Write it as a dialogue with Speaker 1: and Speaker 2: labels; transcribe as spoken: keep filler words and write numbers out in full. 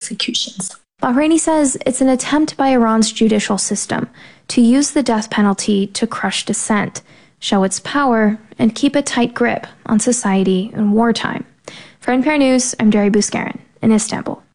Speaker 1: executions.
Speaker 2: Bahraini says it's an attempt by Iran's judicial system to use the death penalty to crush dissent, show its power, and keep a tight grip on society in wartime. For N P R News, I'm Jerry Bouskaren in Istanbul.